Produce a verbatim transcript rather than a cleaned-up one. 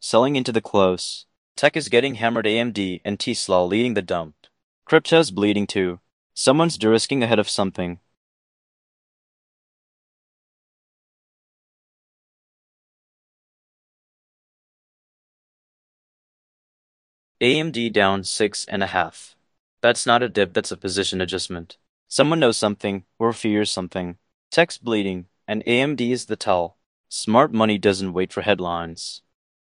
Selling into the close. Tech is getting hammered, A M D and Tesla leading the dump. Crypto's bleeding too. Someone's de-risking ahead of something. A M D down six and a half. That's not a dip, that's a position adjustment. Someone knows something or fears something. Tech's bleeding, and A M D is the tell. Smart money doesn't wait for headlines.